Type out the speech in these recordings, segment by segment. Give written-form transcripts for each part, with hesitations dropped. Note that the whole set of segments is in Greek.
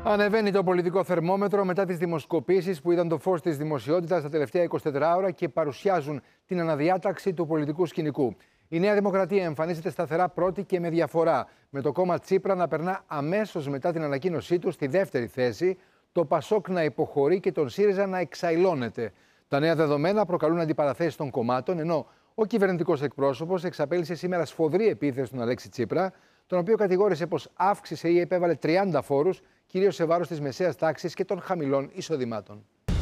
Ανεβαίνει το πολιτικό θερμόμετρο μετά τις δημοσκοπήσεις που είδαν το φως της δημοσιότητας τα τελευταία 24 ώρα και παρουσιάζουν την αναδιάταξη του πολιτικού σκηνικού. Η Νέα Δημοκρατία εμφανίζεται σταθερά πρώτη και με διαφορά, με το κόμμα Τσίπρα να περνά αμέσως μετά την ανακοίνωσή του στη δεύτερη θέση, το Πασόκ να υποχωρεί και τον ΣΥΡΙΖΑ να εξαηλώνεται. Τα νέα δεδομένα προκαλούν αντιπαραθέσεις των κομμάτων, ενώ ο κυβερνητικός εκπρόσωπος εξαπέλυσε σήμερα σφοδρή επίθεση στον Αλέξη Τσίπρα, τον οποίο κατηγόρησε πως αύξησε ή επέβαλε 30 φόρους, κυρίως σε βάρος της μεσαίας τάξης και των χαμηλών εισοδημάτων.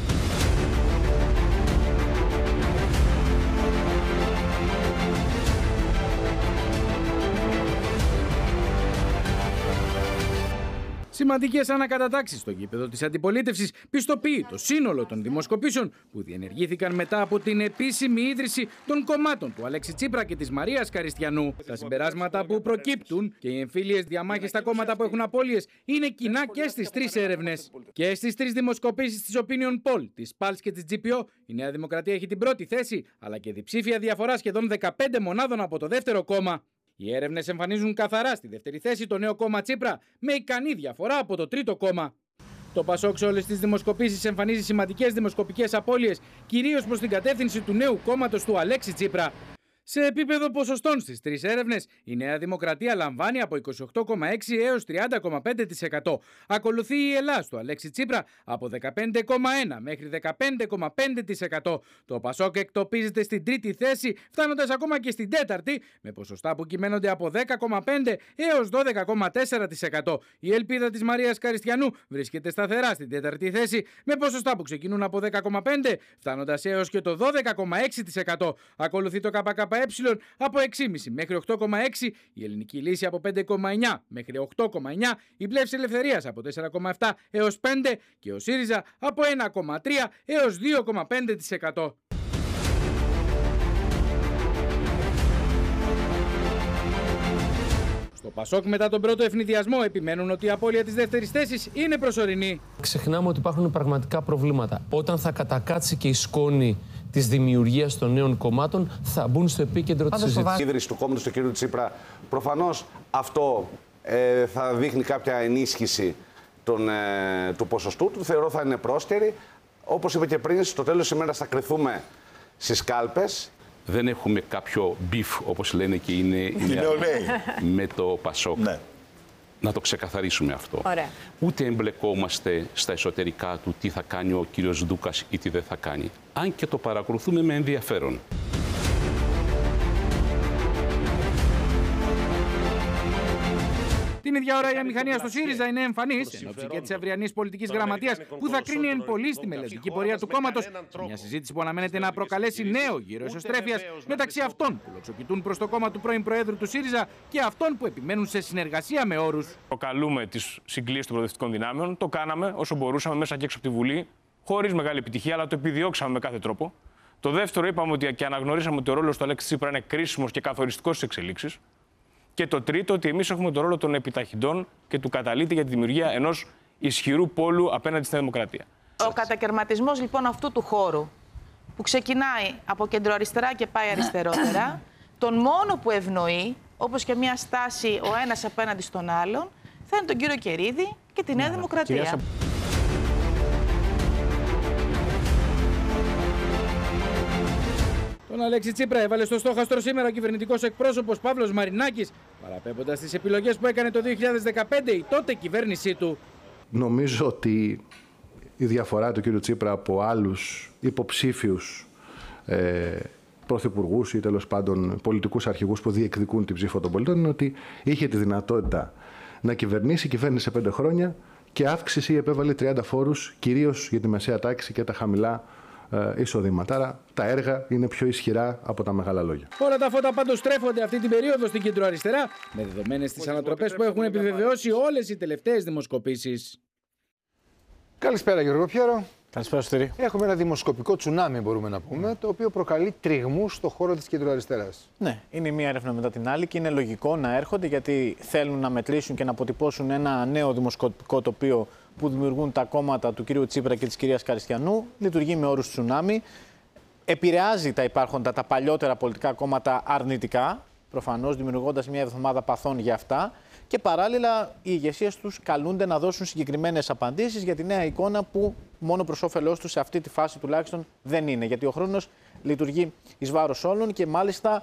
Σημαντικές ανακατατάξεις στο γήπεδο της αντιπολίτευσης πιστοποιεί το σύνολο των δημοσκοπήσεων που διενεργήθηκαν μετά από την επίσημη ίδρυση των κομμάτων του Αλέξη Τσίπρα και της Μαρίας Καριστιανού. Τα συμπεράσματα που προκύπτουν και οι εμφύλιες διαμάχες στα κόμματα που έχουν απώλειες είναι κοινά και στις τρεις έρευνες. Και στις τρεις δημοσκοπήσεις της Opinion Poll, της PALS και της GPO, η Νέα Δημοκρατία έχει την πρώτη θέση, αλλά και διψήφια διαφορά σχεδόν 15 μονάδων από το δεύτερο κόμμα. Οι έρευνες εμφανίζουν καθαρά στη δεύτερη θέση το νέο κόμμα Τσίπρα, με ικανή διαφορά από το τρίτο κόμμα. Το Πασόκ σε όλες τις δημοσκοπήσεις εμφανίζει σημαντικές δημοσκοπικές απώλειες, κυρίως προς την κατεύθυνση του νέου κόμματος του Αλέξη Τσίπρα. Σε επίπεδο ποσοστών στις τρεις έρευνες, η Νέα Δημοκρατία λαμβάνει από 28,6% έως 30,5%. Ακολουθεί η Ελλάς του Αλέξη Τσίπρα από 15,1% μέχρι 15,5%. Το Πασόκ εκτοπίζεται στην τρίτη θέση, φτάνοντας ακόμα και στην τέταρτη, με ποσοστά που κυμαίνονται από 10,5% έως 12,4%. Η ελπίδα της Μαρίας Καριστιανού βρίσκεται σταθερά στην τέταρτη θέση, με ποσοστά που ξεκινούν από 10,5% φτάνοντας έως και το 12,6%. Ακολουθεί το ΚΚΕ από 6,5% μέχρι 8,6%, η Ελληνική Λύση από 5,9% μέχρι 8,9%, η Πλεύση Ελευθερίας από 4,7% έως 5% και ο ΣΥΡΙΖΑ από 1,3% έως 2,5%. Στο Πασόκ μετά τον πρώτο ευνηδιασμό επιμένουν ότι η απώλεια της δεύτερης θέσης είναι προσωρινή. Ξεχνάμε ότι υπάρχουν πραγματικά προβλήματα. Όταν θα κατακάτσει και η σκόνη της δημιουργίας των νέων κομμάτων, θα μπουν στο επίκεντρο της συζήτησης. Η ίδρυση του κόμματος του κ. Τσίπρα, προφανώς αυτό θα δείχνει κάποια ενίσχυση του ποσοστού του. Θεωρώ θα είναι πρόστερη. Όπως είπε και πριν, στο τέλος της ημέρας θα κρυθούμε στις κάλπες. Δεν έχουμε κάποιο μπιφ, όπως λένε και είναι με το Πασόκ. Ναι. Να το ξεκαθαρίσουμε αυτό. Ωραία. Ούτε εμπλεκόμαστε στα εσωτερικά του τι θα κάνει ο κύριος Δούκας ή τι δεν θα κάνει. Αν και το παρακολουθούμε με ενδιαφέρον. Την ίδια ώρα η αμηχανία στο ΣΥΡΙΖΑ είναι εμφανής, εν ώψη και της αυριανής πολιτικής γραμματείας που θα κρίνει εν πολύ στη μελλοντική πορεία του κόμματος. Μια συζήτηση που αναμένεται να προκαλέσει νέο γύρο εσωστρέφειας μεταξύ αυτών που λοξοκοιτούν προς το κόμμα του πρώην Προέδρου του ΣΥΡΙΖΑ και αυτών που επιμένουν σε συνεργασία με όρους. Προκαλούμε τις συγκλήσεις των προοδευτικών δυνάμεων. Το κάναμε όσο μπορούσαμε μέσα και έξω από τη Βουλή, χωρίς μεγάλη επιτυχία, αλλά το επιδιώξαμε με κάθε τρόπο. Το δεύτερο, είπαμε ότι και αναγνωρίσαμε ότι ο ρόλος του Αλέξη Τσίπρα είναι κρίσιμος και καθοριστικός στις εξελίξεις. Και το τρίτο, ότι εμείς έχουμε τον ρόλο των επιταχυντών και του καταλήτη για τη δημιουργία ενός ισχυρού πόλου απέναντι στην Δημοκρατία. Ο κατακαιρματισμός λοιπόν αυτού του χώρου, που ξεκινάει από κεντροαριστερά και πάει αριστερότερα, τον μόνο που ευνοεί, όπως και μια στάση ο ένας απέναντι στον άλλον, θα είναι τον κύριο Κερίδη και τη Νέα Δημοκρατία. Τον Αλέξη Τσίπρα έβαλε στο στόχαστρο σήμερα ο κυβερνητικός εκπρόσωπος Παύλος Μαρινάκης, παραπέμποντας τις επιλογές που έκανε το 2015 η τότε κυβέρνησή του. Νομίζω ότι η διαφορά του κ. Τσίπρα από άλλους υποψήφιους πρωθυπουργούς ή τέλος πάντων πολιτικούς αρχηγούς που διεκδικούν την ψήφο των πολιτών είναι ότι είχε τη δυνατότητα να κυβερνήσει, κυβέρνησε 5 χρόνια και αύξησε ή επέβαλε 30 φόρους, κυρίως για τη μεσαία τάξη και τα χαμηλά εισοδήματα. Άρα τα έργα είναι πιο ισχυρά από τα μεγάλα λόγια. Όλα τα φώτα πάντως στρέφονται αυτή την περίοδο στην κεντροαριστερά, με δεδομένες τις ανατροπές που έχουν επιβεβαιώσει όλες οι τελευταίες δημοσκοπήσεις. Καλησπέρα Γιώργο Πιέρο. Καλησπέρα Σωτήρη. Έχουμε ένα δημοσκοπικό τσουνάμι, μπορούμε να πούμε, το οποίο προκαλεί τριγμούς στο χώρο της κεντροαριστεράς. Ναι, είναι μία έρευνα μετά την άλλη και είναι λογικό να έρχονται γιατί θέλουν να μετρήσουν και να αποτυπώσουν ένα νέο δημοσκοπικό τοπίο που δημιουργούν τα κόμματα του κυρίου Τσίπρα και της κυρίας Καριστιανού. Λειτουργεί με όρους τσουνάμι. Επηρεάζει τα υπάρχοντα, τα παλιότερα πολιτικά κόμματα αρνητικά, προφανώς δημιουργώντας μια εβδομάδα παθών για αυτά. Και και παράλληλα οι ηγεσίες τους καλούνται να δώσουν συγκεκριμένες απαντήσεις για τη νέα εικόνα που μόνο προς όφελός τους σε αυτή τη φάση τουλάχιστον δεν είναι. Γιατί ο χρόνος λειτουργεί εις βάρος όλων και μάλιστα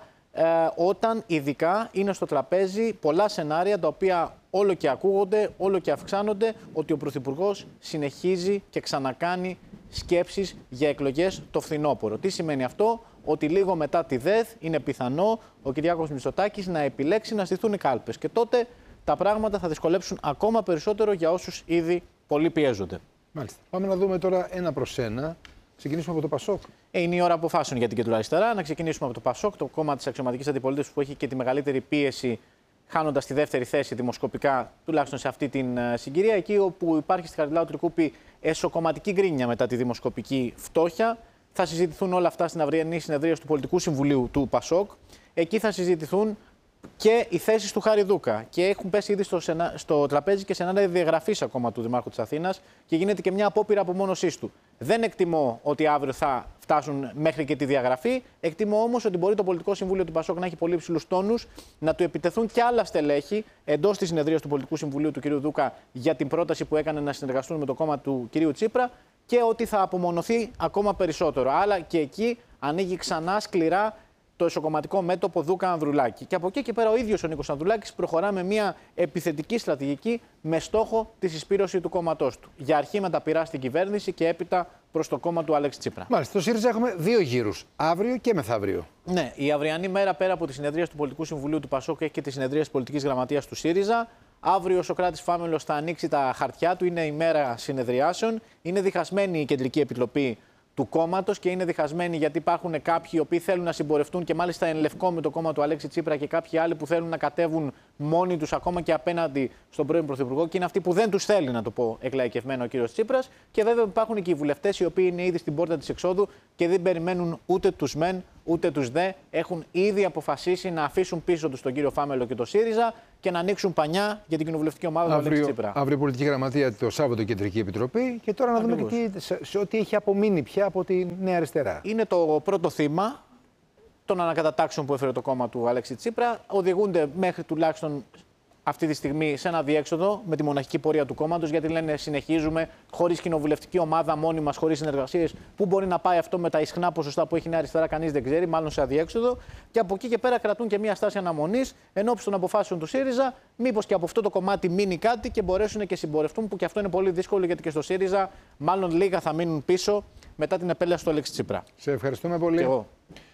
όταν ειδικά είναι στο τραπέζι πολλά σενάρια τα οποία όλο και ακούγονται, όλο και αυξάνονται, ότι ο Πρωθυπουργός συνεχίζει και ξανακάνει σκέψεις για εκλογές το φθινόπωρο. Τι σημαίνει αυτό? Ότι λίγο μετά τη ΔΕΘ είναι πιθανό ο Κυριάκος Μητσοτάκης να επιλέξει να στηθούν οι κάλπες. Και τότε τα πράγματα θα δυσκολέψουν ακόμα περισσότερο για όσους ήδη πολύ πιέζονται. Μάλιστα. Πάμε να δούμε τώρα ένα προς ένα. Ξεκινήσουμε από το Πασόκ. Είναι η ώρα αποφάσεων για την κεντροαριστερά. Να ξεκινήσουμε από το Πασόκ, το κόμμα της αξιωματικής αντιπολίτευσης που έχει και τη μεγαλύτερη πίεση, χάνοντας τη δεύτερη θέση δημοσκοπικά, τουλάχιστον σε αυτή την συγκυρία. Εκεί όπου υπάρχει στη Χαριλάου Τρικούπη εσωκομματική γκρίνια μετά τη δημοσκοπική φτώχεια. Θα συζητηθούν όλα αυτά στην αυριανή συνεδρίαση του Πολιτικού Συμβουλίου του Πασόκ. Εκεί θα συζητηθούν και οι θέσεις του Χάρη Δούκα. Και έχουν πέσει ήδη στο τραπέζι και σενάρια διαγραφής ακόμα του Δημάρχου της Αθήνας και γίνεται και μια απόπειρα απομόνωσής του. Δεν εκτιμώ ότι αύριο θα φτάσουν μέχρι και τη διαγραφή. Εκτιμώ όμως ότι μπορεί το Πολιτικό Συμβούλιο του Πασόκ να έχει πολύ υψηλούς τόνους, να του επιτεθούν και άλλα στελέχη εντός της συνεδρίας του Πολιτικού Συμβουλίου του κ. Δούκα για την πρόταση που έκανε να συνεργαστούν με το κόμμα του κ. Τσίπρα και ότι θα απομονωθεί ακόμα περισσότερο. Αλλά και εκεί ανοίγει ξανά σκληρά το εσωκομματικό μέτωπο Δούκα-Ανδρουλάκη. Και από εκεί και πέρα ο ίδιος ο Νίκος Ανδρουλάκης προχωρά με μια επιθετική στρατηγική με στόχο τη συσπήρωση του κόμματός του. Για αρχή μεταπειρά στην κυβέρνηση και έπειτα προς το κόμμα του Αλέξη Τσίπρα. Μάλιστα, στο ΣΥΡΙΖΑ έχουμε δύο γύρους, αύριο και μεθαύριο. Ναι, η αυριανή μέρα πέρα από τη συνεδρία του Πολιτικού Συμβουλίου του Πασόκ έχει και τη συνεδρία της Πολιτικής Γραμματείας του ΣΥΡΙΖΑ. Αύριο ο Σωκράτης Φάμελος θα ανοίξει τα χαρτιά του, είναι η μέρα συνεδριάσεων. Είναι διχασμένη η Κεντρική Επιτροπή του κόμματος και είναι διχασμένοι γιατί υπάρχουν κάποιοι οι οποίοι θέλουν να συμπορευτούν και μάλιστα εν λευκό με το κόμμα του Αλέξη Τσίπρα και κάποιοι άλλοι που θέλουν να κατέβουν μόνοι τους ακόμα και απέναντι στον πρώην Πρωθυπουργό και είναι αυτοί που δεν τους θέλει, να το πω εκλαϊκευμένα, ο κύριος Τσίπρας. Και βέβαια υπάρχουν και οι βουλευτές οι οποίοι είναι ήδη στην πόρτα της εξόδου και δεν περιμένουν ούτε τους μεν ούτε τους δε. Έχουν ήδη αποφασίσει να αφήσουν πίσω τους τον κύριο Φάμελο και το ΣΥΡΙΖΑ και να ανοίξουν πανιά για την κοινοβουλευτική ομάδα του Αλέξη Τσίπρα. Αύριο Πολιτική Γραμματεία, το Σάββατο Κεντρική Επιτροπή. Και τώρα να δούμε και σε ό,τι έχει απομείνει πια από τη Νέα Αριστερά. Είναι το πρώτο θύμα των ανακατατάξεων που έφερε το κόμμα του Αλέξη Τσίπρα. Οδηγούνται μέχρι τουλάχιστον αυτή τη στιγμή σε ένα διέξοδο με τη μοναχική πορεία του κόμματος, γιατί λένε συνεχίζουμε χωρίς κοινοβουλευτική ομάδα, μόνοι μας, χωρίς συνεργασίες. Πού μπορεί να πάει αυτό με τα ισχνά ποσοστά που έχει η Νέα Αριστερά, κανείς δεν ξέρει, μάλλον σε αδιέξοδο. Και από εκεί και πέρα κρατούν και μια στάση αναμονής ενώπιση των αποφάσεων του ΣΥΡΙΖΑ, μήπως και από αυτό το κομμάτι μείνει κάτι και μπορέσουν και συμπορευτούν, που και αυτό είναι πολύ δύσκολο γιατί και στο ΣΥΡΙΖΑ μάλλον λίγα θα μείνουν πίσω μετά την επέλαση του Αλέξη Τσίπρα. Σε ευχαριστούμε πολύ.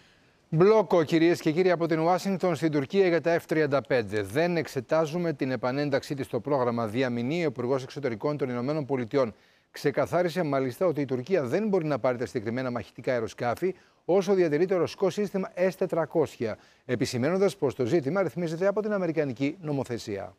Μπλόκο, κυρίες και κύριοι, από την Ουάσιγκτον στην Τουρκία για τα F-35. Δεν εξετάζουμε την επανένταξή της στο πρόγραμμα, διαμηνεί ο Υπουργός Εξωτερικών των Ηνωμένων Πολιτειών. Ξεκαθάρισε μάλιστα ότι η Τουρκία δεν μπορεί να πάρει τα συγκεκριμένα μαχητικά αεροσκάφη όσο διατηρεί το ρωσικό σύστημα S-400, επισημαίνοντας πως το ζήτημα ρυθμίζεται από την αμερικανική νομοθεσία.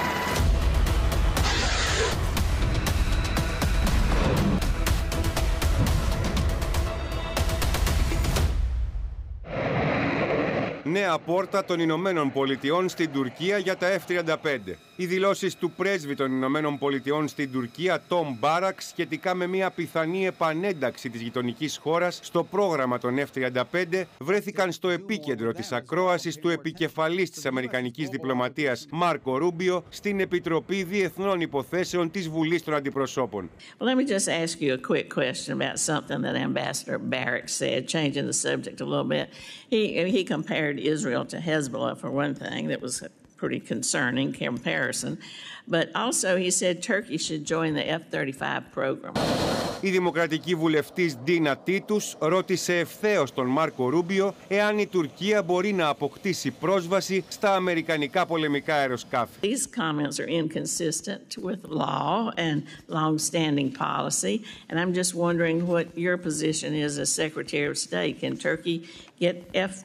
Νέα πόρτα των Ηνωμένων Πολιτειών στην Τουρκία για τα F-35. Οι δηλώσεις του πρέσβη των Ηνωμένων Πολιτειών στην Τουρκία, Τόμ Μπάραξ, σχετικά με μια πιθανή επανένταξη της γειτονικής χώρας στο πρόγραμμα των F-35, βρέθηκαν στο επίκεντρο της ακρόασης του επικεφαλής της Αμερικανικής Διπλωματίας, Μάρκο Ρούμπιο, στην Επιτροπή Διεθνών Υποθέσεων της Βουλής των Αντιπροσώπων. Well, let me just ask you a quick question about something that Ambassador Barrack said, changing the subject a little bit. He compared Israel to Hezbollah, for one thing. That was a pretty concerning comparison. But also he said Turkey should join the F-35 program. Η δημοκρατική βουλευτής Ντίνα Τίτους ρώτησε ευθέως τον Μάρκο Ρούμπιο εάν η Τουρκία μπορεί να αποκτήσει πρόσβαση στα αμερικανικά πολεμικά αεροσκάφη. These comments are inconsistent with law and long-standing policy, and I'm just wondering what your position is as Secretary of State. Can Turkey get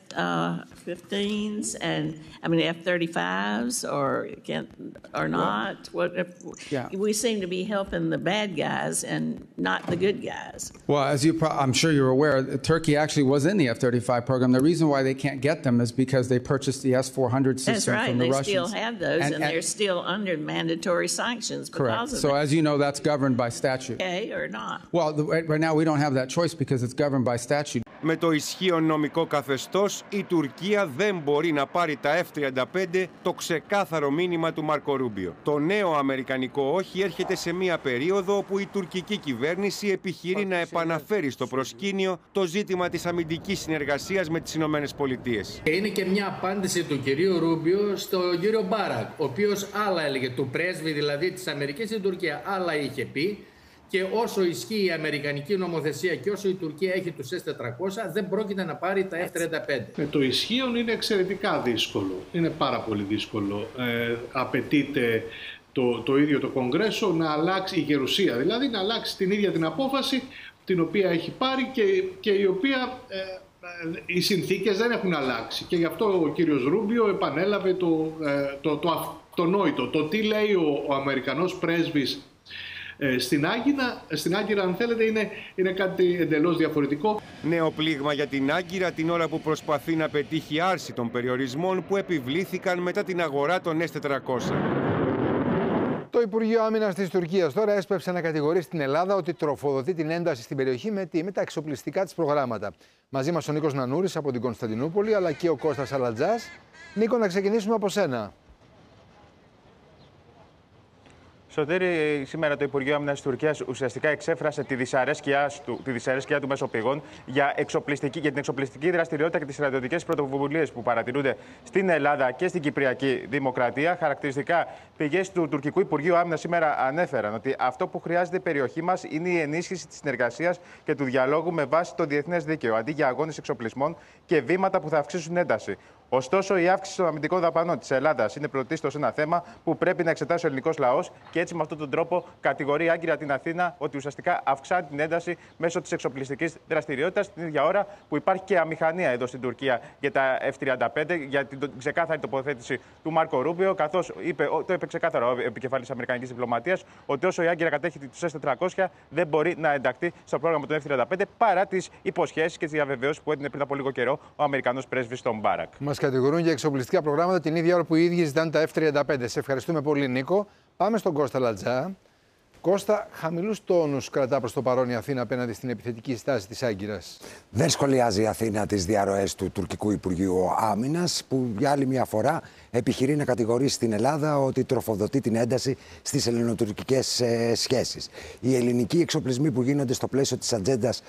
F-15s and F-35s or not? What if we seem to be helping the bad guys and not the good guys? Well, as I'm sure you're aware, Turkey actually was in the F-35 program. The reason why they can't get them is because they purchased the S-400 system That's right, from the Russians. They still have those, and they're still under mandatory sanctions because of So that. as you know, that's governed by statute. Okay, or not? Well, right now we don't have that choice because it's governed by statute. Με το ισχύον νομικό καθεστώς, η Τουρκία δεν μπορεί να πάρει τα F-35, το ξεκάθαρο μήνυμα του Μάρκο Ρούμπιο. Το νέο αμερικανικό όχι έρχεται σε μια περίοδο όπου η τουρκική κυβέρνηση επιχειρεί να επαναφέρει στο προσκήνιο το ζήτημα της αμυντικής συνεργασίας με τις Ηνωμένες Πολιτείες. Είναι και μια απάντηση του κυρίου Ρούμπιο στον κύριο Μπάρακ, ο οποίος άλλα έλεγε, του πρέσβη δηλαδή της Αμερικής στην Τουρκία, άλλα είχε πει. Και όσο ισχύει η αμερικανική νομοθεσία και όσο η Τουρκία έχει τους S-400, δεν πρόκειται να πάρει τα F-35. Το ισχύον είναι εξαιρετικά δύσκολο. Είναι πάρα πολύ δύσκολο. Απαιτείται το ίδιο το Κογκρέσο να αλλάξει, η Γερουσία δηλαδή, να αλλάξει την ίδια την απόφαση την οποία έχει πάρει και η οποία οι συνθήκες δεν έχουν αλλάξει. Και γι' αυτό ο κύριος Ρούμπιο επανέλαβε το νόητο. Το τι λέει ο Αμερικανός πρέσβης στην Άγκυρα, αν θέλετε, είναι κάτι εντελώς διαφορετικό. Νέο πλήγμα για την Άγκυρα την ώρα που προσπαθεί να πετύχει άρση των περιορισμών που επιβλήθηκαν μετά την αγορά των S-400. Το Υπουργείο Άμυνας της Τουρκίας τώρα έσπευσε να κατηγορήσει την Ελλάδα ότι τροφοδοτεί την ένταση στην περιοχή με τα εξοπλιστικά της προγράμματα. Μαζί μας ο Νίκος Νανούρης από την Κωνσταντινούπολη, αλλά και ο Κώστας Αλατζάς. Νίκο, να ξεκινήσουμε από σένα. Σωτήρη, σήμερα το Υπουργείο Άμυνας της Τουρκίας ουσιαστικά εξέφρασε τη δυσαρέσκειά του μέσω πηγών για την εξοπλιστική δραστηριότητα και τις στρατιωτικές πρωτοβουλίες που παρατηρούνται στην Ελλάδα και στην Κυπριακή Δημοκρατία. Χαρακτηριστικά, πηγές του τουρκικού Υπουργείου Άμυνας σήμερα ανέφεραν ότι αυτό που χρειάζεται η περιοχή μας είναι η ενίσχυση της συνεργασίας και του διαλόγου με βάση το διεθνές δίκαιο, αντί για αγώνες εξοπλισμών και βήματα που θα αυξήσουν ένταση. Ωστόσο, η αύξηση των αμυντικών δαπανών της Ελλάδας είναι πρωτίστως ένα θέμα που πρέπει να εξετάσει ο ελληνικός λαός και έτσι με αυτόν τον τρόπο κατηγορεί άγκυρα την Αθήνα ότι ουσιαστικά αυξάνει την ένταση μέσω της εξοπλιστικής δραστηριότητας, την ίδια ώρα που υπάρχει και αμηχανία εδώ στην Τουρκία για τα F-35, για την ξεκάθαρη τοποθέτηση του Μάρκο Ρούμπιο, καθώς το είπε ξεκάθαρα ο επικεφαλής της Αμερικανικής διπλωματίας ότι όσο η Άγκυρα κατέχει τους S-400 δεν μπορεί να ενταχθεί στο πρόγραμμα των F-35 παρά τις υποσχέσεις και τις διαβεβαιώσεις που έδινε πριν από λίγο καιρό ο Αμερικανός πρέσβης στον Μπάρακ. Μας κατηγορούν για εξοπλιστικά προγράμματα την ίδια ώρα που οι ίδιοι ζητάνε τα F-35. Σε ευχαριστούμε πολύ, Νίκο. Πάμε στον Κώστα Λατζά. Κώστα, χαμηλούς τόνους κρατά προς το παρόν η Αθήνα απέναντι στην επιθετική στάση της Άγκυρας. Δεν σχολιάζει η Αθήνα τις διαρροές του τουρκικού Υπουργείου Άμυνας, που για άλλη μια φορά επιχειρεί να κατηγορήσει την Ελλάδα ότι τροφοδοτεί την ένταση στις ελληνοτουρκικές σχέσεις. Οι ελληνικοί εξοπλισμοί που γίνονται στο πλαίσιο της Ατζέντας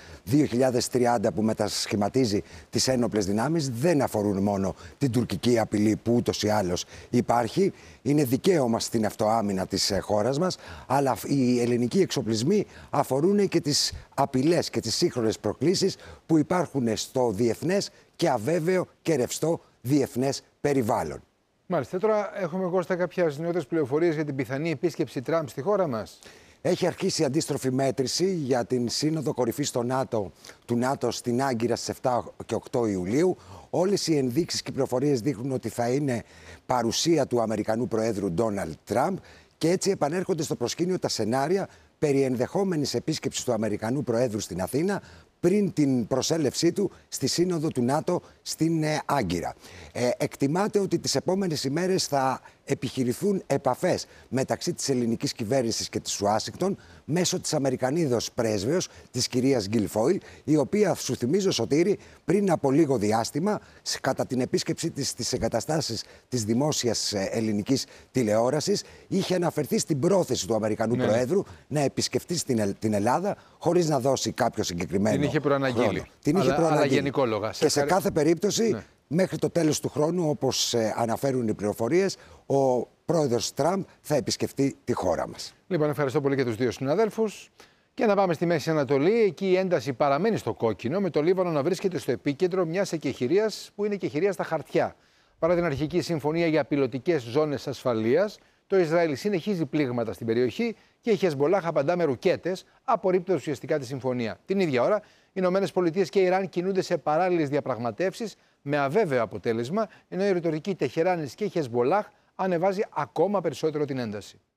2030 που μετασχηματίζει τις ένοπλες δυνάμεις δεν αφορούν μόνο την τουρκική απειλή που ούτως ή άλλως υπάρχει. Είναι δικαίωμα στην αυτοάμυνα της χώρας μας, αλλά οι ελληνικοί εξοπλισμοί αφορούν και τις απειλές και τις σύγχρονες προκλήσεις που υπάρχουν στο διεθνές και αβέβαιο και ρευστό διεθνές περιβάλλον. Μάλιστα, τώρα έχουμε Κώστα κάποιες νεότερες πληροφορίες για την πιθανή επίσκεψη Τραμπ στη χώρα μας. Έχει αρχίσει αντίστροφη μέτρηση για την Σύνοδο Κορυφής του ΝΑΤΟ στην Άγκυρα στις 7 και 8 Ιουλίου. Όλες οι ενδείξεις και οι πληροφορίες δείχνουν ότι θα είναι παρουσία του Αμερικανού Προέδρου Ντόναλντ Τραμπ και έτσι επανέρχονται στο προσκήνιο τα σενάρια περί ενδεχόμενης επίσκεψης του Αμερικανού Προέδρου στην Αθήνα πριν την προσέλευσή του στη Σύνοδο του ΝΑΤΟ στην Άγκυρα. Εκτιμάται ότι τις επόμενες ημέρες θα επιχειρηθούν επαφές μεταξύ της ελληνικής κυβέρνησης και της Ουάσιγκτον μέσω της Αμερικανίδος πρέσβεως, της κυρίας Γκιλφόιλ, η οποία, σου θυμίζω Σωτήρη, πριν από λίγο διάστημα, κατά την επίσκεψή της στις εγκαταστάσεις της δημόσιας ελληνικής τηλεόρασης, είχε αναφερθεί στην πρόθεση του Αμερικανού Προέδρου να επισκεφτεί την Ελλάδα χωρίς να δώσει κάποιο συγκεκριμένο. Την είχε προαναγγείλει. Την είχε προαναγγείλει. Αλλά γενικόλογα. Και σε κάθε περίπτωση, μέχρι το τέλος του χρόνου, όπως αναφέρουν οι πληροφορίες, ο πρόεδρος Τραμπ θα επισκεφτεί τη χώρα μας. Λοιπόν, ευχαριστώ πολύ και τους δύο συναδέλφους. Και να πάμε στη Μέση Ανατολή. Εκεί η ένταση παραμένει στο κόκκινο, με το Λίβανο να βρίσκεται στο επίκεντρο μιας εκεχηρίας που είναι εκεχηρία στα χαρτιά. Παρά την αρχική συμφωνία για πιλωτικές ζώνες ασφαλείας, το Ισραήλ συνεχίζει πλήγματα στην περιοχή και η Χεσμπολάχ απαντά με ρουκέτες, απορρίπτοντας ουσιαστικά τη συμφωνία. Την ίδια ώρα, οι ΗΠΑ και η Ιράν κινούνται σε παράλληλες διαπραγματεύσεις με αβέβαιο αποτέλεσμα, ενώ η ρητορική Τεχεράνης και η Χεσμπολάχ ανεβάζει ακόμα περισσότερο την ένταση.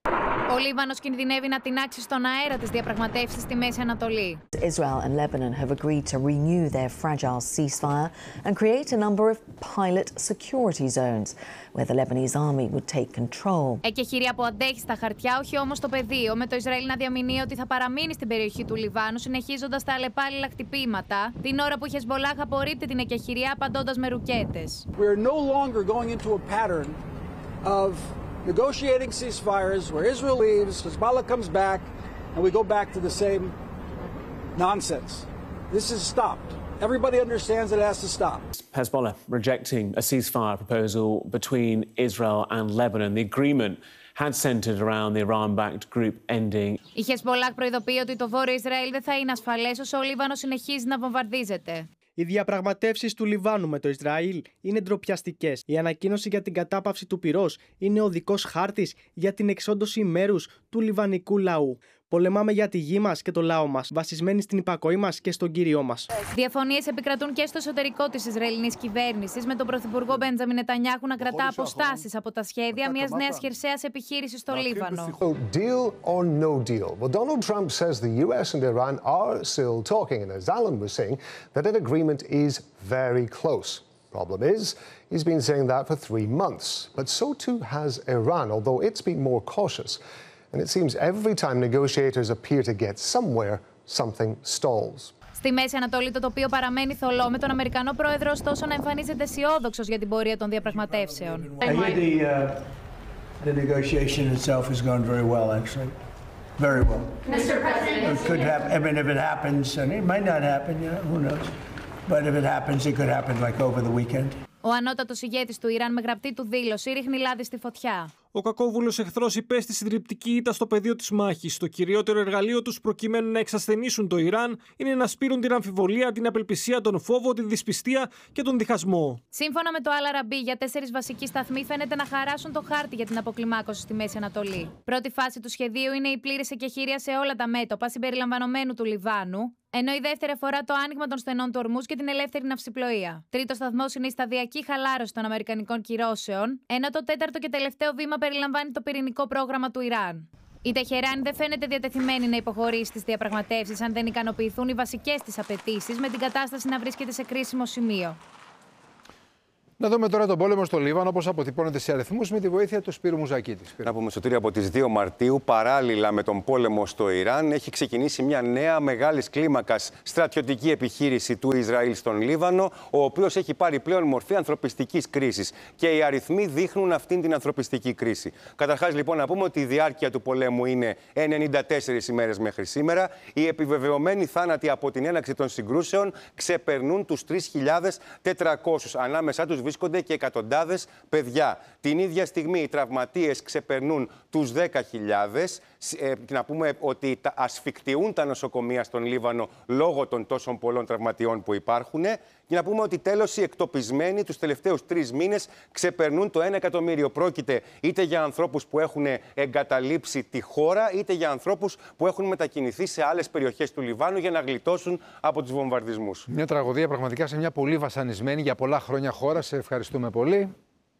Ο Λίβανος κινδυνεύει να τινάξει στον αέρα τις διαπραγματεύσεις στη Μέση Ανατολή. Israel and Lebanon have agreed to renew their fragile ceasefire and create a number of pilot security zones where the Lebanese army would take control. Εκεχηρία που αντέχει στα χαρτιά, όχι όμως στο πεδίο, με το Ισραήλ να διαμηνύει ότι θα παραμείνει στην περιοχή του Λιβάνου, συνεχίζοντας τα αλλεπάλληλα χτυπήματα, την ώρα που η Χεσμπολάχ απορρίπτει την εκεχηρία απαντώντας με ρουκέτες. We're no longer going into a pattern of negotiating ceasefires where Israel leaves, Hezbollah comes back, and we go back to the same nonsense. This is stopped. Everybody understands it has to stop. Hezbollah rejecting a ceasefire proposal between Israel and Lebanon. The agreement had centered around the Iran-backed group ending. Η Χεσμπολάχ προειδοποιεί ότι το βόρειο Ισραήλ δεν θα είναι ασφαλές όσο ο Λίβανος συνεχίζει να βομβαρδίζεται. Οι διαπραγματεύσεις του Λιβάνου με το Ισραήλ είναι ντροπιαστικές. Η ανακοίνωση για την κατάπαυση του πυρός είναι οδικός χάρτης για την εξόντωση μέρους του λιβανικού λαού. Πολεμάμε για τη γη μας και το λαό μας, βασισμένοι στην υπακοή μας και στον Κύριό μας. Διαφωνίες επικρατούν και στο εσωτερικό της Ισραηλινής κυβέρνησης, με τον Πρωθυπουργό Μπέντζαμιν Νετανιάχου να κρατά αποστάσεις από τα σχέδια μιας νέας χερσαίας επιχείρησης στο Λίβανο. Deal or no deal? Well, Donald Trump says the US and Iran are still talking, and as Alan was saying, that an agreement is very close. Problem is, he's been saying that for 3 months, but so too has Iran, although it's been more cautious. And it seems every time negotiators appear to get somewhere, something stalls. Στη Μέση Ανατολή το τοπίο παραμένει θολό, με τον Αμερικανό πρόεδρο ωστόσο να εμφανίζεται αισιόδοξος για την πορεία των διαπραγματεύσεων. The negotiation itself has gone very well, actually. Very well. Mr. President, it could happen. I mean, if it happens, and it might not happen, who knows? But if it happens, it could happen like over the weekend. Ο ανώτατος ηγέτης του Ιράν με γραπτή του δήλωση ρίχνει λάδι στη φωτιά. Ο κακόβουλος εχθρός υπέστη συντριπτική ήττα στο πεδίο της μάχης. Το κυριότερο εργαλείο τους προκειμένου να εξασθενήσουν το Ιράν είναι να σπείρουν την αμφιβολία, την απελπισία, τον φόβο, τη δυσπιστία και τον διχασμό. Σύμφωνα με το Al-Arabi, για 4 βασικοί σταθμοί φαίνεται να χαράσουν το χάρτη για την αποκλιμάκωση στη Μέση Ανατολή. Πρώτη φάση του σχεδίου είναι η πλήρης εκεχηρία σε όλα τα μέτωπα, συμπεριλαμβανομένου του Λιβάνου, ενώ η δεύτερη αφορά το άνοιγμα των στενών του Ορμούζ και την ελεύθερη ναυσιπλοεία. Τρίτος σταθμός είναι η σταδιακή χαλάρωση των αμερικανικών κυρώσεων, ενώ το τέταρτο και τελευταίο βήμα περιλαμβάνει το πυρηνικό πρόγραμμα του Ιράν. Η Τεχεράνη δεν φαίνεται διατεθειμένη να υποχωρήσει στις διαπραγματεύσεις αν δεν ικανοποιηθούν οι βασικές της απαιτήσεις, με την κατάσταση να βρίσκεται σε κρίσιμο σημείο. Να δούμε τώρα τον πόλεμο στο Λίβανο, όπως αποτυπώνεται σε αριθμούς, με τη βοήθεια του Σπύρου Μουζακίτη. Να πούμε, Σωτήρη, από τις 2 Μαρτίου, παράλληλα με τον πόλεμο στο Ιράν, έχει ξεκινήσει μια νέα μεγάλης κλίμακας στρατιωτική επιχείρηση του Ισραήλ στον Λίβανο, ο οποίος έχει πάρει πλέον μορφή ανθρωπιστικής κρίσης. Και οι αριθμοί δείχνουν αυτήν την ανθρωπιστική κρίση. Καταρχάς, λοιπόν, να πούμε ότι η διάρκεια του πολέμου είναι 94 ημέρες μέχρι σήμερα. Οι επιβεβαιωμένοι θάνατοι από την έναρξη των συγκρούσεων ξεπερνούν τους 3.400. Ανάμεσά τους βρίσκονται και εκατοντάδες παιδιά. Την ίδια στιγμή οι τραυματίες ξεπερνούν τους 10.000. Να πούμε ότι ασφικτιούν τα νοσοκομεία στον Λίβανο λόγω των τόσων πολλών τραυματιών που υπάρχουν. Και να πούμε ότι τέλος οι εκτοπισμένοι τους τελευταίους 3 μήνες ξεπερνούν το 1 εκατομμύριο. Πρόκειται είτε για ανθρώπους που έχουν εγκαταλείψει τη χώρα, είτε για ανθρώπους που έχουν μετακινηθεί σε άλλες περιοχές του Λιβάνου για να γλιτώσουν από τους βομβαρδισμούς. Μια τραγωδία πραγματικά σε μια πολύ βασανισμένη για πολλά χρόνια χώρα. Σε ευχαριστούμε πολύ.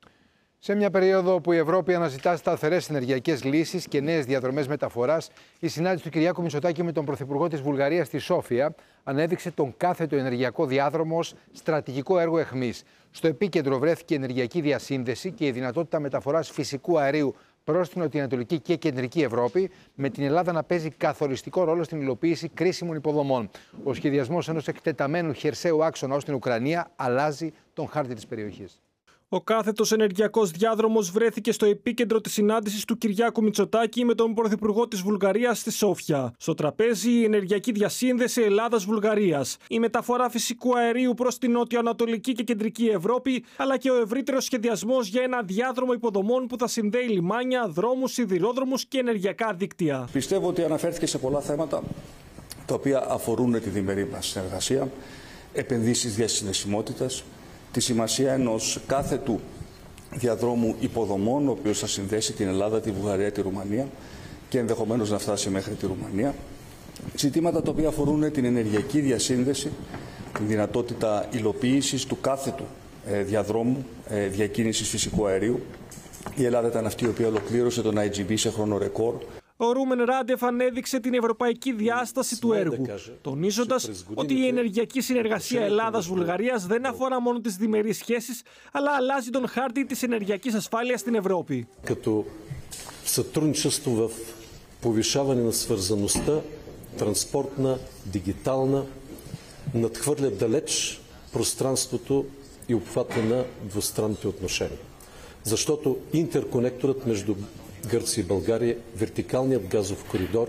Σε μια περίοδο που η Ευρώπη αναζητά σταθερές ενεργειακές λύσεις και νέες διαδρομές μεταφοράς, η συνάντηση του Κυριάκου Μητσοτάκη με τον Πρωθυπουργό της Βουλγαρίας στη Σόφια ανέδειξε τον κάθετο ενεργειακό διάδρομο ως στρατηγικό έργο αιχμής. Στο επίκεντρο βρέθηκε η ενεργειακή διασύνδεση και η δυνατότητα μεταφοράς φυσικού αερίου προς την νοτιοανατολική και κεντρική Ευρώπη, με την Ελλάδα να παίζει καθοριστικό ρόλο στην υλοποίηση κρίσιμων υποδομών. Ο σχεδιασμός ενός εκτεταμένου χερσαίου άξονα ως την Ουκρανία αλλάζει τον χάρτη της περιοχής. Ο κάθετος ενεργειακός διάδρομος βρέθηκε στο επίκεντρο της συνάντησης του Κυριάκου Μητσοτάκη με τον Πρωθυπουργό της Βουλγαρίας στη Σόφια. Στο τραπέζι η ενεργειακή διασύνδεση Ελλάδας-Βουλγαρίας, η μεταφορά φυσικού αερίου προς την νότιο-ανατολική και κεντρική Ευρώπη, αλλά και ο ευρύτερος σχεδιασμός για ένα διάδρομο υποδομών που θα συνδέει λιμάνια, δρόμους, σιδηρόδρομους και ενεργειακά δίκτυα. Πιστεύω ότι αναφέρθηκε σε πολλά θέματα τα οποία αφορούν τη διμερή μας συνεργασία, επενδύσεις διασυνδεσιμότητας, τη σημασία ενός κάθετου διαδρόμου υποδομών, ο οποίος θα συνδέσει την Ελλάδα, τη Βουλγαρία, τη Ρουμανία και ενδεχομένως να φτάσει μέχρι τη Ρουμανία. Ζητήματα τα οποία αφορούν την ενεργειακή διασύνδεση, την δυνατότητα υλοποίησης του κάθετου διαδρόμου διακίνησης φυσικού αερίου Η Ελλάδα ήταν αυτή η οποία ολοκλήρωσε τον IGB σε χρόνο ρεκόρ. Ο Ρούμεν Ράντεφ ανέδειξε την ευρωπαϊκή διάσταση του έργου, τονίζοντας ότι η ενεργειακή συνεργασία Ελλάδας-Βουλγαρίας δεν αφορά μόνο τις διμερείς σχέσεις, αλλά αλλάζει τον χάρτη της ενεργειακής ασφάλειας στην Ευρώπη. Като сътрудничество в повишаване на свързаността, транспортна, дигитална, надхвърля далеч пространството и обхвата на двустранните отношения. Защото интерконекторът между Гърция и България, вертикалният газов коридор,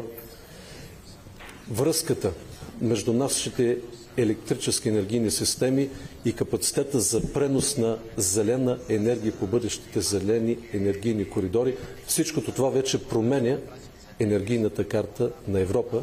връзката между нашите електрически енергийни системи и капацитета за пренос на зелена енергия по бъдещите зелени енергийни коридори, всичкото това вече променя енергийната карта на Европа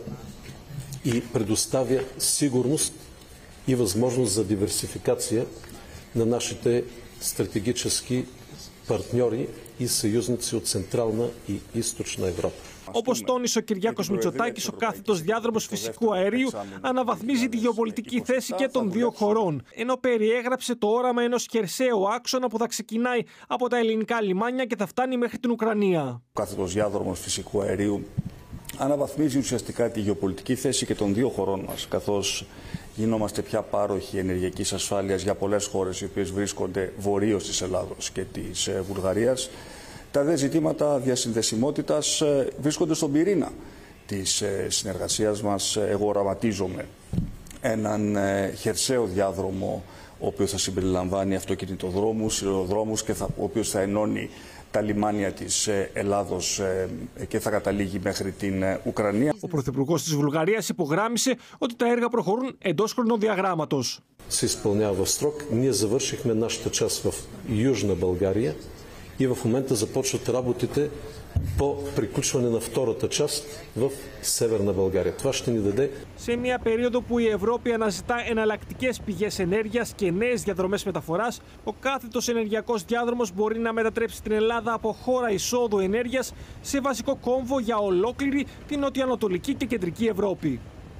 и предоставя сигурност и възможност за диверсификация на нашите стратегически партньори и съюзници от Централна и Източна Ευρώπη. Όπως τόνισε ο Κυριάκος Μητσοτάκης, ο κάθετος διάδρομος φυσικού αερίου αναβαθμίζει τη γεωπολιτική θέση και των δύο χωρών, ενώ περιέγραψε το όραμα ενός χερσαίου άξονα που θα ξεκινάει από τα ελληνικά λιμάνια και θα φτάνει μέχρι την Ουκρανία. Ο κάθετος διάδρομος φυσικού αερίου αναβαθμίζει ουσιαστικά τη γεωπολιτική θέση και των δύο χωρών μας, καθώς γινόμαστε πια πάροχοι ενεργειακής ασφάλειας για πολλές χώρες οι οποίες βρίσκονται βορείως της Ελλάδος και της Βουλγαρίας. Τα δε ζητήματα διασυνδεσιμότητας βρίσκονται στον πυρήνα της συνεργασίας μας. Εγώ οραματίζομαι έναν χερσαίο διάδρομο ο οποίος θα συμπεριλαμβάνει αυτοκινητοδρόμους, σιδηροδρόμους και ο οποίος θα ενώνει τα λιμάνια της Ελλάδος και θα καταλήγει μέχρι την Ουκρανία. Ο Πρωθυπουργός της Βουλγαρίας υπογράμμισε ότι τα έργα προχωρούν εντός χρονοδιαγράμματος. Се изпълнява в срок. Ние завършихме нашата част в Южна България и в момента започват работите по приключване на втората част в Северна България. Това ще ни даде. Σε μια περίοδο που η Ευρώπη αναζητά εναλλακτικές πηγές ενέργειας και νέες διαδρομές μεταφοράς, ο κάθετος ενεργειακός διάδρομος μπορεί να μετατρέψει την Ελλάδα από χώρα εισόδου ενέργειας σε βασικό κόμβο για ολόκληρη την νοτιοανατολική και κεντρική Ευρώπη.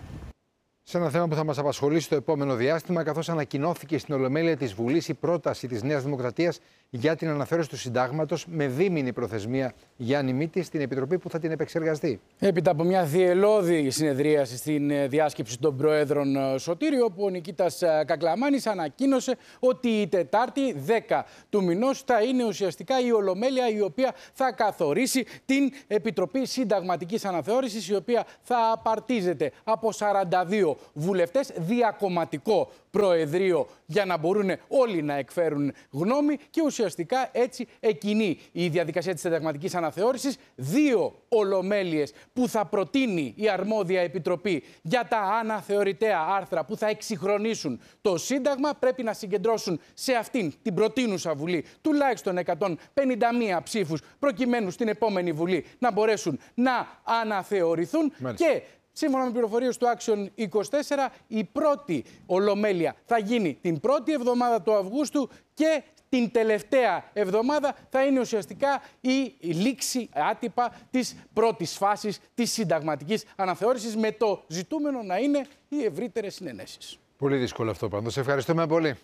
Σε ένα θέμα που θα μας απασχολήσει το επόμενο διάστημα, καθώς ανακοινώθηκε στην Ολομέλεια της Βουλής η πρόταση της Νέας Δημοκρατίας για την αναθεώρηση του Συντάγματος με δίμηνη προθεσμία Γιάννη Μήτη στην Επιτροπή που θα την επεξεργαστεί. Έπειτα από μια διελώδη συνεδρίαση στην διάσκεψη των Προέδρων Σωτήριου, όπου ο Νικήτας Κακλαμάνης ανακοίνωσε ότι η Τετάρτη 10 του μηνός θα είναι ουσιαστικά η Ολομέλεια η οποία θα καθορίσει την Επιτροπή Συνταγματικής Αναθεώρησης, η οποία θα απαρτίζεται από 42 βουλευτές, διακομματικό προεδρείο για να μπορούν όλοι να εκφέρουν γνώμη και ουσιαστικά έτσι εκκινεί η διαδικασία της συνταγματικής αναθεώρησης. 2 ολομέλειες που θα προτείνει η αρμόδια επιτροπή για τα αναθεωρητέα άρθρα που θα εξυγχρονίσουν το Σύνταγμα πρέπει να συγκεντρώσουν σε αυτήν την προτείνουσα Βουλή τουλάχιστον 151 ψήφους προκειμένου στην επόμενη Βουλή να μπορέσουν να αναθεωρηθούν. Και σύμφωνα με πληροφορίες του Action 24, η πρώτη ολομέλεια θα γίνει την πρώτη εβδομάδα του Αυγούστου και την τελευταία εβδομάδα θα είναι ουσιαστικά η λήξη άτυπα της πρώτης φάσης της συνταγματικής αναθεώρησης, με το ζητούμενο να είναι οι ευρύτερες συνενέσεις. Πολύ δύσκολο αυτό πάντως. Ευχαριστούμε πολύ.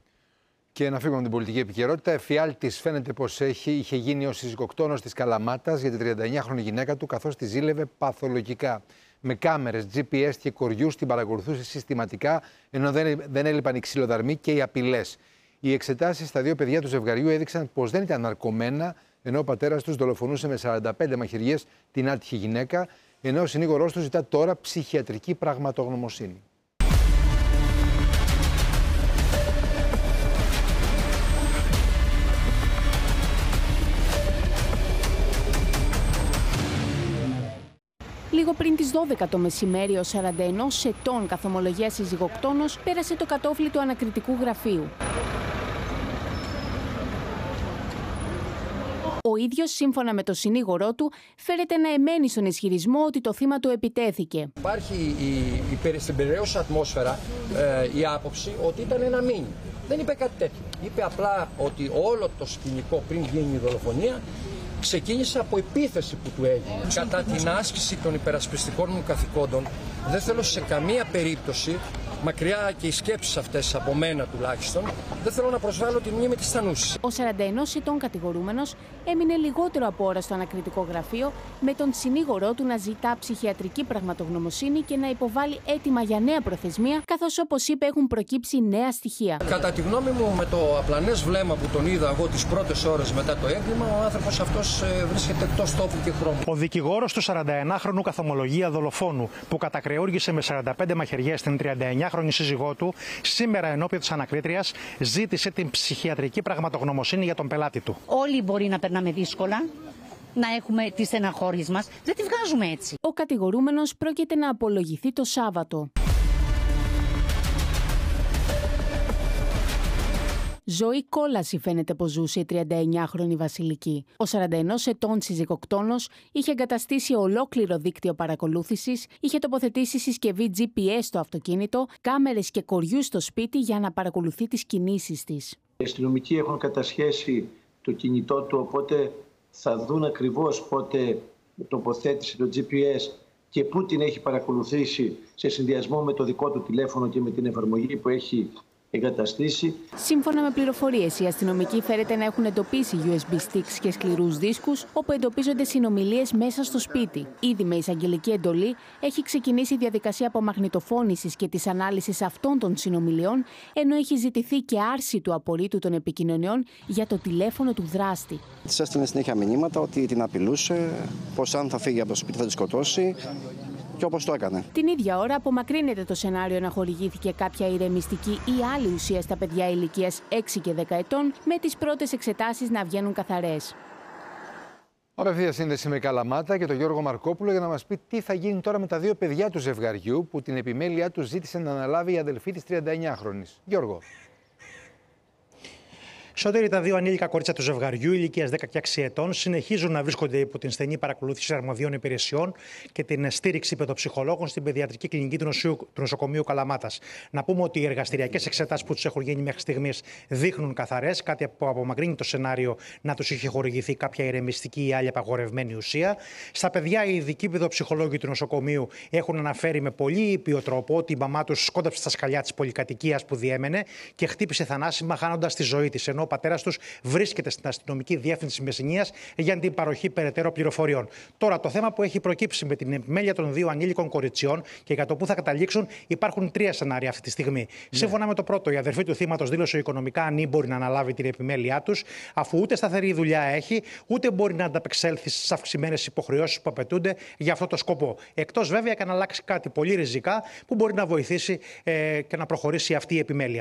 Και να φύγουμε από την πολιτική επικαιρότητα. Εφιάλτης φαίνεται πως είχε γίνει ο συζυγοκτόνος της Καλαμάτας για την 39χρονη γυναίκα του, καθώς τη ζήλευε παθολογικά. Με κάμερες, GPS και κοριούς την παρακολουθούσε συστηματικά, ενώ δεν έλειπαν οι ξυλοδαρμοί και οι απειλές. Οι εξετάσεις στα 2 παιδιά του ζευγαριού έδειξαν πως δεν ήταν ναρκωμένα, ενώ ο πατέρας τους δολοφονούσε με 45 μαχαιριές την άτυχη γυναίκα, ενώ ο συνήγορός του ζητά τώρα ψυχιατρική πραγματογνωμοσύνη. Λίγο πριν τις 12 το μεσημέρι, ο 41 ετών καθομολογίας συζυγοκτόνος πέρασε το κατόφλι του ανακριτικού γραφείου. Ο ίδιος, σύμφωνα με το συνήγορό του, φέρεται να εμένει στον ισχυρισμό ότι το θύμα του επιτέθηκε. Υπάρχει στην περιραίωσα ατμόσφαιρα η άποψη ότι ήταν ένα μήνυμα. Δεν είπε κάτι τέτοιο. Είπε απλά ότι όλο το σκηνικό πριν γίνει η δολοφονία ξεκίνησε από επίθεση που του έγινε. Κατά την άσκηση των υπερασπιστικών μου καθηκόντων, δεν θέλω σε καμία περίπτωση μακριά και οι σκέψεις αυτές από μένα τουλάχιστον, δεν θέλω να προσβάλλω τη μνήμη της Θανούσης. Ο 41 ετών κατηγορούμενος έμεινε λιγότερο από ώρα στο ανακριτικό γραφείο, με τον συνήγορό του να ζητά ψυχιατρική πραγματογνωμοσύνη και να υποβάλει αίτημα για νέα προθεσμία, καθώς όπως είπε έχουν προκύψει νέα στοιχεία. Κατά τη γνώμη μου, με το απλανές βλέμμα που τον είδα εγώ τις πρώτες ώρες μετά το έγκλημα, ο άνθρωπος αυτός βρίσκεται εκτός τόπου και χρόνου. Ο δικηγόρος του 41χρονου καθομολογία δολοφόνου, που κατακρεούργησε με 45 μαχαιριές την 39χρονη σύζυγό του, σήμερα ενώπιον της ανακρίτριας ζήτησε την ψυχιατρική πραγματογνωμοσύνη για τον πελάτη του. Όλοι μπορεί να περνάμε δύσκολα, να έχουμε τις στεναχώριες μας. Δεν τη βγάζουμε έτσι. Ο κατηγορούμενος πρόκειται να απολογηθεί το Σάββατο. Ζωή κόλαση φαίνεται πως ζούσε η 39χρονη Βασιλική. Ο 41 ετών συζυγοκτόνος είχε εγκαταστήσει ολόκληρο δίκτυο παρακολούθησης, είχε τοποθετήσει συσκευή GPS στο αυτοκίνητο, κάμερες και κοριούς στο σπίτι για να παρακολουθεί τις κινήσεις της. Οι αστυνομικοί έχουν κατασχέσει το κινητό του, οπότε θα δουν ακριβώς πότε τοποθέτησε το GPS και πού την έχει παρακολουθήσει σε συνδυασμό με το δικό του τηλέφωνο και με την εφαρμογή που έχει εγκαταστήσει. Σύμφωνα με πληροφορίες, οι αστυνομικοί φέρεται να έχουν εντοπίσει USB sticks και σκληρούς δίσκους, όπου εντοπίζονται συνομιλίες μέσα στο σπίτι. Ήδη με εισαγγελική εντολή έχει ξεκινήσει η διαδικασία απομαγνητοφώνησης και της ανάλυσης αυτών των συνομιλιών, ενώ έχει ζητηθεί και άρση του απορρίτου των επικοινωνιών για το τηλέφωνο του δράστη. Της έστειλε συνέχεια μηνύματα ότι την απειλούσε, πως αν θα φύγει από το σπίτι θα τη σκοτώσει. Και όπως το έκανε. Την ίδια ώρα απομακρύνεται το σενάριο να χορηγήθηκε κάποια ηρεμιστική ή άλλη ουσία στα παιδιά ηλικίας 6 και 10 ετών, με τις πρώτες εξετάσεις να βγαίνουν καθαρές. Απευθεία σύνδεση με Καλαμάτα και τον Γιώργο Μαρκόπουλο για να μας πει τι θα γίνει τώρα με τα δύο παιδιά του ζευγαριού που την επιμέλειά του ζήτησε να αναλάβει η αδελφή της 39χρονης. Γιώργο. Σωτήρη, τα δύο ανήλικα κορίτσια του ζευγαριού ηλικίας 10 και 6 ετών συνεχίζουν να βρίσκονται υπό την στενή παρακολούθηση αρμοδίων υπηρεσιών και την στήριξη παιδοψυχολόγων στην παιδιατρική κλινική του νοσοκομείου Καλαμάτας. Να πούμε ότι οι εργαστηριακές εξετάσεις που τους έχουν γίνει μέχρι στιγμής δείχνουν καθαρές, κάτι που απομακρύνει το σενάριο να τους είχε χορηγηθεί κάποια ηρεμιστική ή άλλη απαγορευμένη ουσία. Στα παιδιά, οι ειδικοί παιδοψυχολόγοι του νοσοκομείου έχουν αναφέρει με πολύ ήπιο τρόπο ότι η μαμά τους σκόνταψε στα σκαλιά της πολυκατοικίας που διέμενε και χτύπησε θανάσιμα, χάνοντας τη ζωή της. Ο πατέρας τους βρίσκεται στην αστυνομική διεύθυνση Μεσσηνίας για την παροχή περαιτέρω πληροφοριών. Τώρα, το θέμα που έχει προκύψει με την επιμέλεια των δύο ανήλικων κοριτσιών και για το πού θα καταλήξουν, υπάρχουν τρία σενάρια αυτή τη στιγμή. Ναι. Σύμφωνα με το πρώτο, η αδερφή του θύματος δήλωσε οικονομικά ανήμπορη να αναλάβει την επιμέλειά τους, αφού ούτε σταθερή δουλειά έχει, ούτε μπορεί να ανταπεξέλθει στις αυξημένες υποχρεώσεις που απαιτούνται για αυτό το σκοπό. Εκτός βέβαια και να αλλάξει κάτι πολύ ριζικά που μπορεί να βοηθήσει και να προχωρήσει αυτή η επιμέλεια.